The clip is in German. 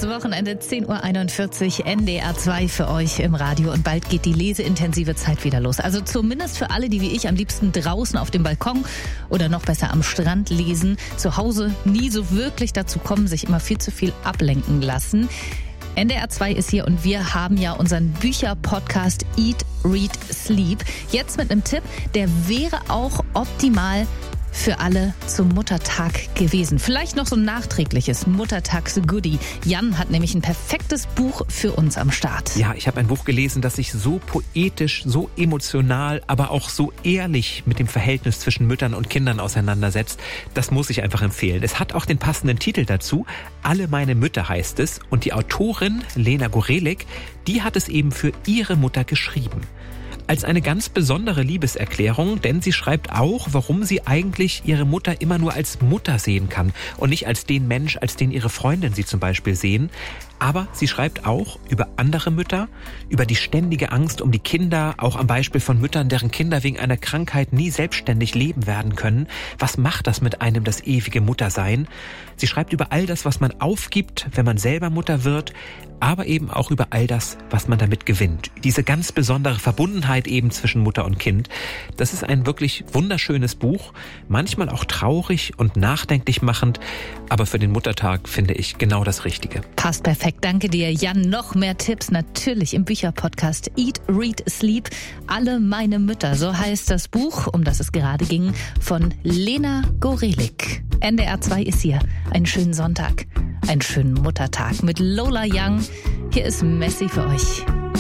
Schönes Wochenende, 10.41 Uhr, NDR 2 für euch im Radio. Und bald geht die leseintensive Zeit wieder los. Also zumindest für alle, die wie ich am liebsten draußen auf dem Balkon oder noch besser am Strand lesen. Zu Hause nie so wirklich dazu kommen, sich immer viel zu viel ablenken lassen. NDR 2 ist hier und wir haben ja unseren Bücher-Podcast Eat, Read, Sleep. Jetzt mit einem Tipp, der wäre auch optimal für alle zum Muttertag gewesen. Vielleicht noch so ein nachträgliches Muttertags-Goodie. Jan hat nämlich ein perfektes Buch für uns am Start. Ja, ich habe ein Buch gelesen, das sich so poetisch, so emotional, aber auch so ehrlich mit dem Verhältnis zwischen Müttern und Kindern auseinandersetzt. Das muss ich einfach empfehlen. Es hat auch den passenden Titel dazu. Alle meine Mütter heißt es. Und die Autorin Lena Gorelik, die hat es eben für ihre Mutter geschrieben. Als eine ganz besondere Liebeserklärung, denn sie schreibt auch, warum sie eigentlich ihre Mutter immer nur als Mutter sehen kann und nicht als den Mensch, als den ihre Freundin sie zum Beispiel sehen. Aber sie schreibt auch über andere Mütter, über die ständige Angst um die Kinder, auch am Beispiel von Müttern, deren Kinder wegen einer Krankheit nie selbstständig leben werden können. Was macht das mit einem, das ewige Muttersein? Sie schreibt über all das, was man aufgibt, wenn man selber Mutter wird, aber eben auch über all das, was man damit gewinnt. Diese ganz besondere Verbundenheit eben zwischen Mutter und Kind. Das ist ein wirklich wunderschönes Buch, manchmal auch traurig und nachdenklich machend, aber für den Muttertag finde ich genau das Richtige. Passt perfekt. Danke dir, Jan. Noch mehr Tipps natürlich im Bücherpodcast Eat, Read, Sleep. Alle meine Mütter, so heißt das Buch, um das es gerade ging, von Lena Gorelik. NDR 2 ist hier. Einen schönen Sonntag, einen schönen Muttertag mit Lola Young. Hier ist Messi für euch.